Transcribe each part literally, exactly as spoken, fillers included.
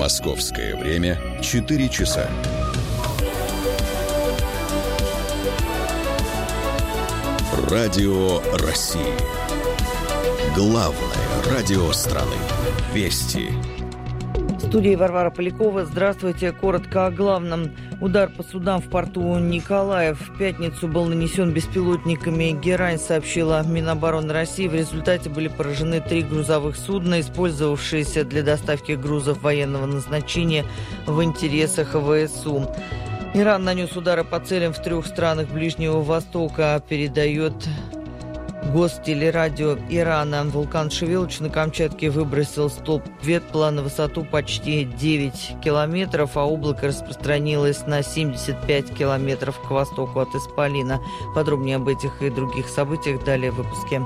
Московское время четыре часа. Радио России. Главное радио страны. Вести. В студии Варвара Полякова. Здравствуйте. Коротко о главном. Удар по судам в порту Николаев в пятницу был нанесен беспилотниками «Герань», сообщила Минобороны России. В результате были поражены три грузовых судна, использовавшиеся для доставки грузов военного назначения в интересах ВСУ. Иран нанес удары по целям в трех странах Ближнего Востока, передает Гостелерадио Ирана. Вулкан Шевелыч на Камчатке выбросил столб пепла на высоту почти девять километров, а облако распространилось на семьдесят пять километров к востоку от исполина. Подробнее об этих и других событиях далее в выпуске.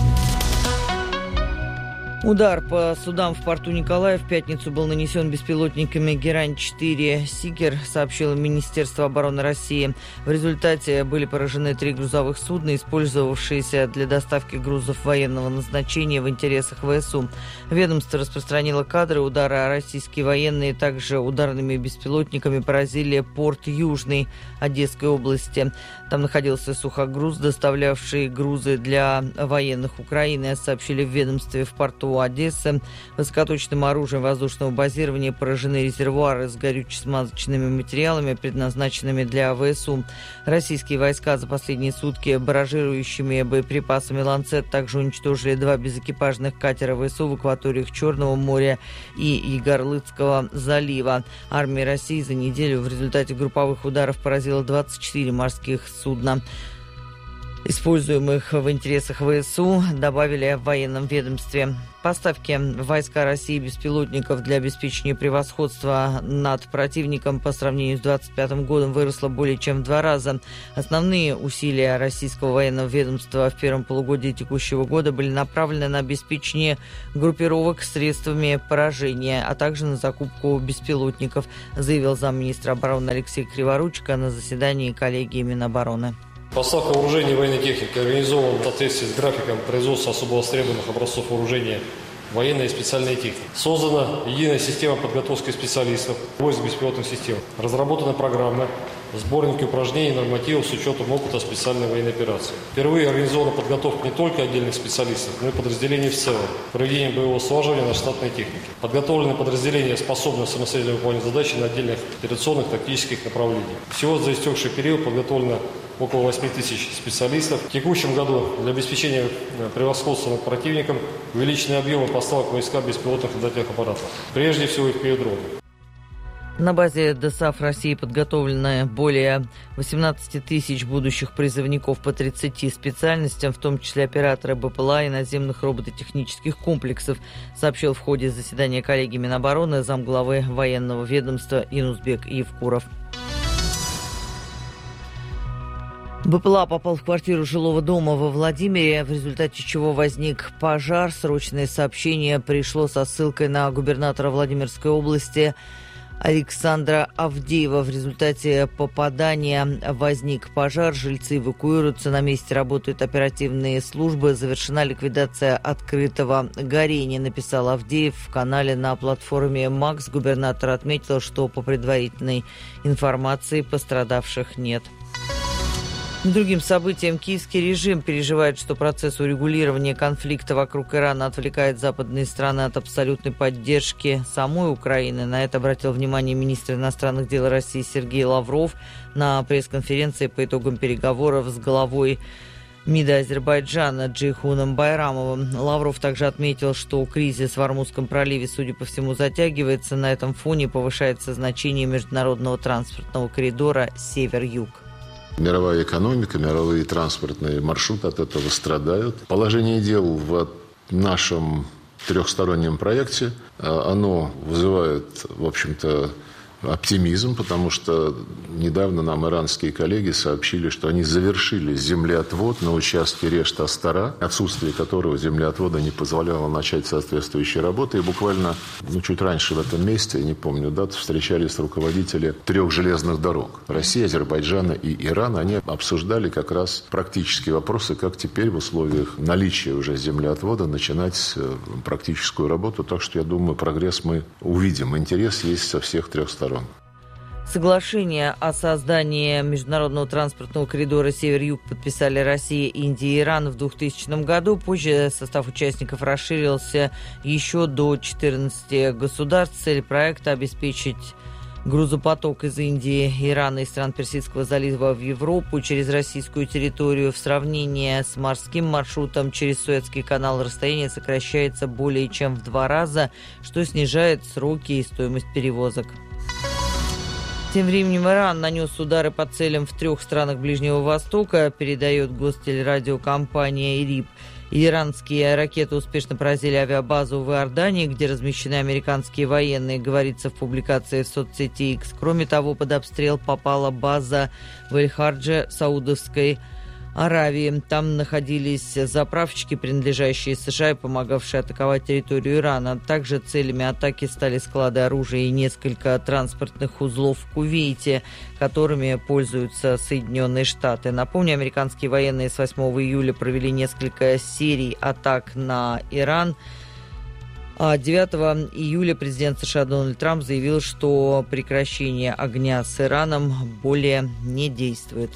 Удар по судам в порту Николаев в пятницу был нанесен беспилотниками «Герань-четыре Сикер», сообщило Министерство обороны России. В результате были поражены три грузовых судна, использовавшиеся для доставки грузов военного назначения в интересах ВСУ. Ведомство распространило кадры удара, а российские военные также ударными беспилотниками поразили порт Южный Одесской области. Там находился сухогруз, доставлявший грузы для военных Украины, сообщили в ведомстве. В порту Одессы высокоточным оружием воздушного базирования поражены резервуары с горюче-смазочными материалами, предназначенными для ВСУ. Российские войска за последние сутки баражирующими боеприпасами «Ланцет» также уничтожили два безэкипажных катера ВСУ в акваториях Черного моря и Егорлыцкого залива. Армия России за неделю в результате групповых ударов поразила двадцать четыре морских судна, используемых в интересах ВСУ, добавили в военном ведомстве. Поставки войска России беспилотников для обеспечения превосходства над противником по сравнению с двадцать пятым годом выросло более чем в два раза. Основные усилия российского военного ведомства в первом полугодии текущего года были направлены на обеспечение группировок средствами поражения, а также на закупку беспилотников, заявил замминистра обороны Алексей Криворучко на заседании коллегии Минобороны. Поставка вооружений и военной техники организована в соответствии с графиком производства особо востребованных образцов вооружения военной и специальной техники. Создана единая система подготовки специалистов войск беспилотных систем. Разработаны программы, сборники упражнений и нормативов с учетом опыта специальной военной операции. Впервые организована подготовка не только отдельных специалистов, но и подразделений в целом, проведение боевого слаживания на штатной технике. Подготовлены подразделения способны самостоятельно выполнять задачи на отдельных операционных тактических направлениях. Всего за истекший период подготовлено около восемь тысяч специалистов. В текущем году для обеспечения превосходства над противником увеличены объемы поставок войска беспилотных летательных аппаратов. Прежде всего их пиодроны. На базе ДСАФ России подготовлено более восемнадцать тысяч будущих призывников по тридцати специальностям, в том числе операторы БПЛА и наземных робототехнических комплексов, сообщил в ходе заседания коллегии Минобороны замглавы военного ведомства Инусбек Евкуров. БПЛА попал в квартиру жилого дома во Владимире, в результате чего возник пожар. Срочное сообщение пришло со ссылкой на губернатора Владимирской области Александра Авдеева. В результате попадания возник пожар. Жильцы эвакуируются. На месте работают оперативные службы. Завершена ликвидация открытого горения, написал Авдеев в канале на платформе «Макс». Губернатор отметил, что по предварительной информации пострадавших нет. Другим событием, киевский режим переживает, что процесс урегулирования конфликта вокруг Ирана отвлекает западные страны от абсолютной поддержки самой Украины. На это обратил внимание министр иностранных дел России Сергей Лавров на пресс-конференции по итогам переговоров с главой МИДа Азербайджана Джейхуном Байрамовым. Лавров также отметил, что кризис в Ормузском проливе, судя по всему, затягивается. На этом фоне повышается значение международного транспортного коридора «Север-Юг». Мировая экономика, мировые транспортные маршруты от этого страдают. Положение дел в нашем трехстороннем проекте, оно вызывает, в общем-то, оптимизм, потому что недавно нам иранские коллеги сообщили, что они завершили землеотвод на участке Решт-Астара, отсутствие которого землеотвода не позволяло начать соответствующие работы. И буквально ну, чуть раньше в этом месте, я не помню дату, встречались руководители трех железных дорог России, Азербайджана и Ирана. Они обсуждали как раз практические вопросы, как теперь в условиях наличия уже землеотвода начинать практическую работу. Так что, я думаю, прогресс мы увидим. Интерес есть со всех трех сторон. Соглашение о создании международного транспортного коридора Север-Юг подписали Россия, Индия и Иран в двухтысячном году. Позже состав участников расширился еще до четырнадцати государств. Цель проекта – обеспечить грузопоток из Индии, Ирана и стран Персидского залива в Европу через российскую территорию. В сравнении с морским маршрутом через Суэцкий канал расстояние сокращается более чем в два раза, что снижает сроки и стоимость перевозок. Тем временем Иран нанес удары по целям в трех странах Ближнего Востока, передает гостелерадиокомпания ИРИБ. Иранские ракеты успешно поразили авиабазу в Иордании, где размещены американские военные, говорится в публикации в соцсети X. Кроме того, под обстрел попала база в Эль-Хардже Саудовской Аравии. Там находились заправщики, принадлежащие США и помогавшие атаковать территорию Ирана. Также целями атаки стали склады оружия и несколько транспортных узлов в Кувейте, которыми пользуются Соединенные Штаты. Напомню, американские военные с восьмого июля провели несколько серий атак на Иран. А девятого июля президент США Дональд Трамп заявил, что прекращение огня с Ираном более не действует.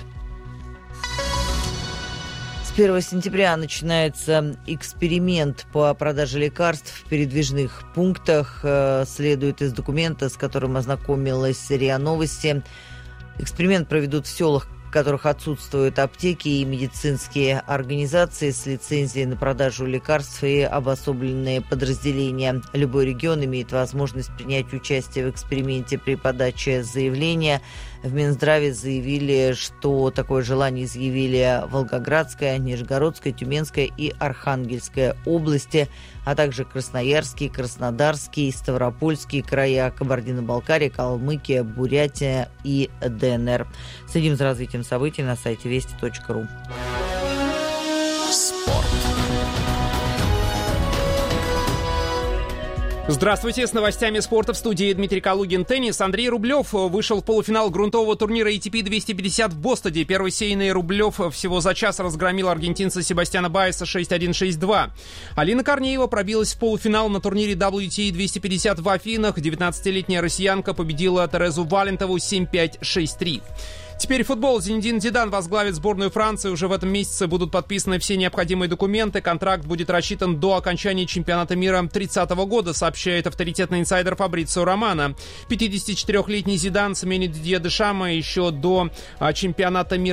С первого сентября начинается эксперимент по продаже лекарств в передвижных пунктах. Следует из документа, с которым ознакомилась РИА Новости. Эксперимент проведут в селах, в которых отсутствуют аптеки и медицинские организации с лицензией на продажу лекарств и обособленные подразделения. Любой регион имеет возможность принять участие в эксперименте при подаче заявления. В Минздраве заявили, что такое желание изъявили Волгоградская, Нижегородская, Тюменская и Архангельская области, а также Красноярский, Краснодарский, Ставропольский края, Кабардино-Балкария, Калмыкия, Бурятия и ДНР. Следим за развитием событий на сайте вести точка ру. Спорт. Здравствуйте, с новостями спорта в студии Дмитрий Калугин. Теннис. Андрей Рублев вышел в полуфинал грунтового турнира эй ти пи двести пятьдесят в Бостоне. Первый сейный Рублев всего за час разгромил аргентинца Себастьяна Баеса шесть один шесть два. Алина Корнеева пробилась в полуфинал на турнире дабл ю ти эй двести пятьдесят в Афинах. девятнадцатилетняя россиянка победила Терезу Валентову семь пять шесть три. Теперь футбол. Зинедин Зидан возглавит сборную Франции. Уже в этом месяце будут подписаны все необходимые документы. Контракт будет рассчитан до окончания чемпионата мира тридцатого года, сообщает авторитетный инсайдер Фабрицио Романо. пятидесятичетырёхлетний Зидан сменит Дидье Дешама еще до чемпионата мира